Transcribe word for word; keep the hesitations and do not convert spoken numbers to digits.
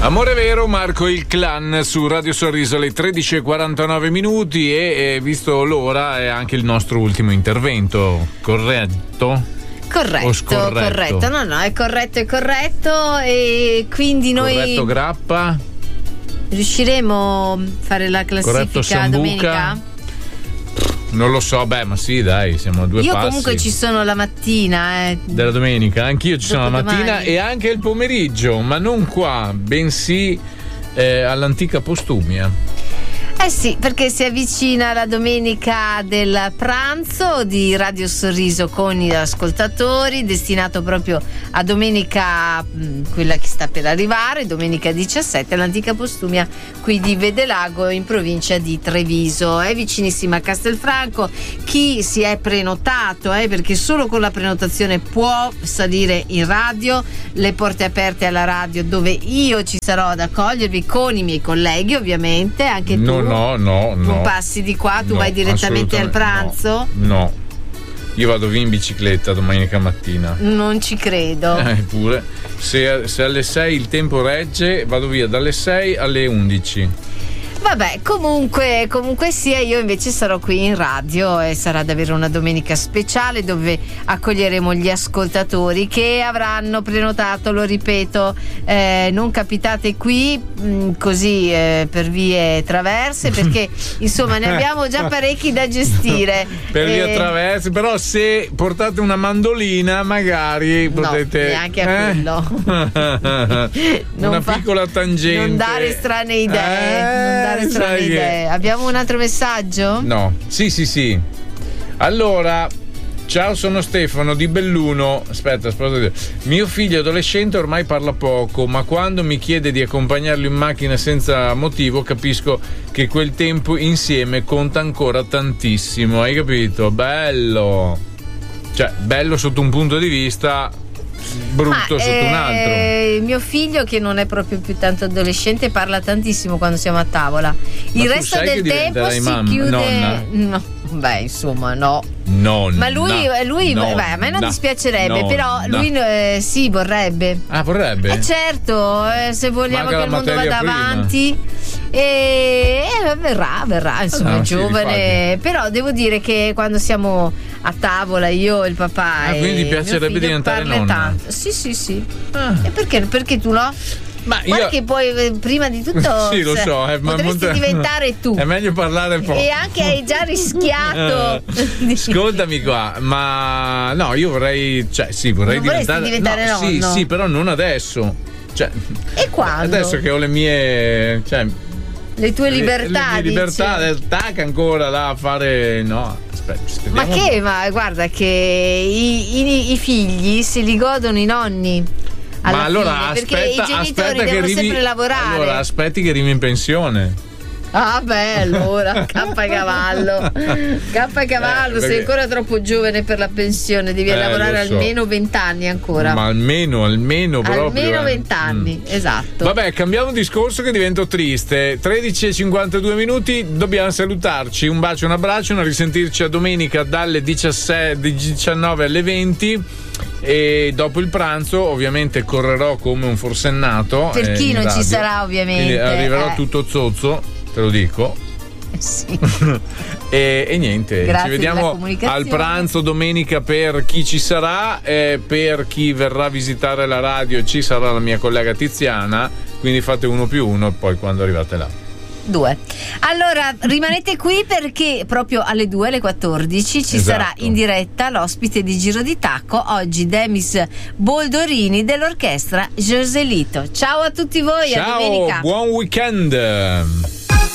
Amore vero, Marco il Clan su Radio Sorriso alle tredici e quarantanove minuti e, e visto l'ora è anche il nostro ultimo intervento, corretto? Corretto, corretto, no no è corretto, è corretto e quindi noi corretto grappa? Riusciremo a fare la classifica domenica? Non lo so, beh, ma sì, dai, siamo a due Io passi. Io comunque ci sono la mattina, eh. Della domenica, anch'io ci sono la mattina domani. E anche il pomeriggio, ma non qua, bensì eh, all'antica Postumia. Eh sì, perché si avvicina la domenica del pranzo di Radio Sorriso con gli ascoltatori, destinato proprio a domenica, mh, quella che sta per arrivare, domenica diciassette, all'antica Postumia qui di Vedelago in provincia di Treviso. È vicinissima a Castelfranco. Chi si è prenotato, eh, perché solo con la prenotazione può salire in radio, le porte aperte alla radio dove io ci sarò ad accogliervi con i miei colleghi, ovviamente, anche tu. No, no, no, tu no. passi di qua, tu no, vai direttamente al pranzo? No, no, io vado via in bicicletta domenica mattina. Non ci credo. Eh, pure. Se, se alle sei il tempo regge, vado via dalle sei alle undici. Vabbè, comunque, comunque sia, io invece sarò qui in radio e sarà davvero una domenica speciale dove accoglieremo gli ascoltatori che avranno prenotato, lo ripeto, eh, non capitate qui mh, così eh, per vie traverse, perché insomma ne abbiamo già parecchi da gestire. Per vie eh, traverse, però se portate una mandolina magari potete. No, neanche a eh? quello. Una fa, piccola tangente. Non dare strane idee. Eh, non dare strane idee. Che... Abbiamo un altro messaggio? No. Sì, sì, sì. Allora, ciao, sono Stefano di Belluno. Aspetta, aspetta. Mio figlio adolescente ormai parla poco, ma quando mi chiede di accompagnarlo in macchina senza motivo, capisco che quel tempo insieme conta ancora tantissimo. Hai capito? Bello. Cioè, bello sotto un punto di vista, brutto Ma, sotto eh, un altro. Mio figlio, che non è proprio più tanto adolescente, parla tantissimo quando siamo a tavola. Il Ma resto del tempo si mamma, chiude. Nonna. No, beh, insomma, no. Nonna. Ma lui, lui nonna, beh, a me non dispiacerebbe, nonna. però lui eh, sì, vorrebbe. Ah, vorrebbe? Eh certo, eh, se vogliamo Manca che il mondo vada prima. avanti. E eh, verrà, verrà, insomma, ah, è sì, giovane. infatti. Però devo dire che quando siamo a tavola, io e il papà. Ah, e quindi ti piacerebbe mio figlio, diventare parla nonna? Tanto. Sì, sì, sì. Ah. E perché, perché tu no? Ma Guarda io... che poi eh, prima di tutto sì, lo so, eh, ma potresti molto... diventare tu. È meglio parlare poco. E anche hai già rischiato. Ascoltami qua, ma no, io vorrei, cioè sì, vorrei Non vorresti diventare, diventare no, nonno? Sì, sì, però non adesso. Cioè, E quando? adesso che ho le mie, cioè, le tue libertà, le, le mie libertà, dici? tac ancora là a fare, no, aspetta, Ma che, ma guarda che i, i, i figli se li godono i nonni. Alla ma allora fine, perché aspetta, i genitori aspetta devono che arrivi, sempre lavorare. allora aspetti che arrivi in pensione. Ah beh, allora cappa e cavallo cappa e cavallo, Eh, sei perché... ancora troppo giovane per la pensione, devi eh, lavorare so. almeno vent'anni ancora. Ma almeno, almeno proprio almeno eh. vent'anni, mm. esatto. Vabbè, cambiamo discorso che divento triste. Tredici e cinquantadue minuti, dobbiamo salutarci. Un bacio, un abbraccio, una risentirci a domenica dalle diciassette, diciannove alle venti. E dopo il pranzo ovviamente correrò come un forsennato per chi eh, non radio. ci sarà, ovviamente. Quindi arriverò eh. tutto zozzo, te lo dico. Sì. e, e niente, Grazie ci vediamo al pranzo domenica per chi ci sarà, e per chi verrà a visitare la radio ci sarà la mia collega Tiziana, quindi fate uno più uno poi quando arrivate là. Due. Allora rimanete qui perché proprio alle due, alle quattordici ci esatto. sarà in diretta l'ospite di Giro di Tacco, oggi Demis Boldorini dell'orchestra Joselito. Ciao a tutti voi, ciao, a domenica. buon weekend.